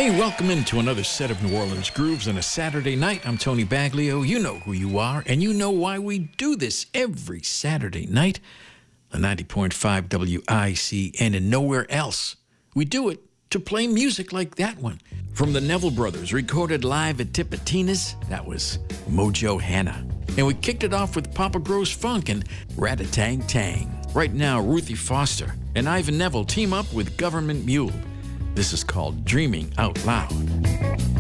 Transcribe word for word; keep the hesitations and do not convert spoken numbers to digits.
Hey, welcome into another set of New Orleans Grooves on a Saturday night. I'm Tony Baglio. You know who you are, and you know why we do this every Saturday night on ninety point five W I C N and nowhere else. We do it to play music like that one. From the Neville Brothers, recorded live at Tipitina's, that was Mojo Hannah. And we kicked it off with Papa Grows Funk and Rat-a-Tang Tang. Right now, Ruthie Foster and Ivan Neville team up with Government Mule. This is called Dreaming Out Loud.